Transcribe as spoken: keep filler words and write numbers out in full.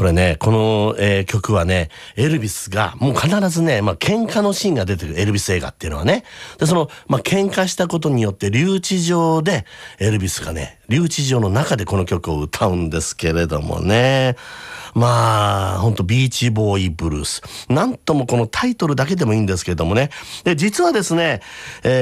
これね、この、えー曲はね、エルビスがもう必ずね、まあ喧嘩のシーンが出てくるエルビス映画っていうのはね。で、その、まあ喧嘩したことによって留置場でエルビスがね、留置場の中でこの曲を歌うんですけれどもね。まあ、ほんとビーチボーイブルース。なんともこのタイトルだけでもいいんですけれどもね。で、実はですね、えー